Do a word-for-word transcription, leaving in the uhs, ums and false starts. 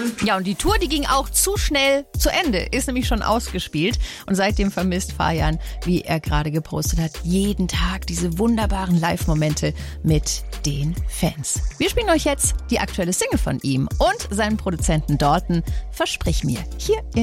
Ja, und die Tour, die ging auch zu schnell zu Ende, ist nämlich schon ausgespielt. Und seitdem vermisst Fajan, wie er gerade gepostet hat, jeden Tag diese wunderbaren Live-Momente mit den Fans. Wir spielen euch jetzt die aktuelle Single von ihm und seinen Produzenten Dalton, Versprich mir, hier in